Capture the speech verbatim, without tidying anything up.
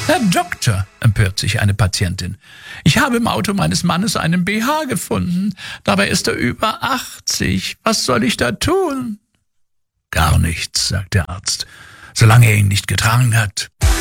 Herr Doktor, empört sich eine Patientin, ich habe im Auto meines Mannes einen B H gefunden. Dabei ist er über achtzig. Was soll ich da tun? Gar nichts, sagt der Arzt, solange er ihn nicht getragen hat.